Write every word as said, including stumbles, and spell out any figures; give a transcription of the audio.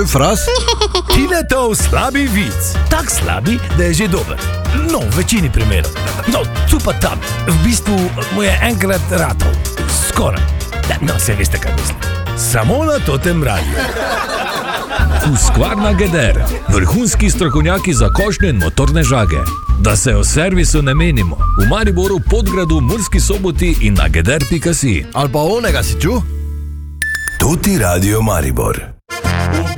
tvoj fras? Tiletov slabi vic. Tak slabi, da je že dober. No, v večini primerov. No, tu pa tam. V bistvu mu je enkrat ratov. Skoraj. No, se veste, kaj mislim. Samo na totem radiju. Husqvarna Geder. Vrhunski strokovnjaki za košnje in motorne žage. Da se o servisu ne menimo. V Mariboru, Podgradu, Murski Soboti in na geder pika si. Ali pa onega si ču? Tuti Radio Maribor.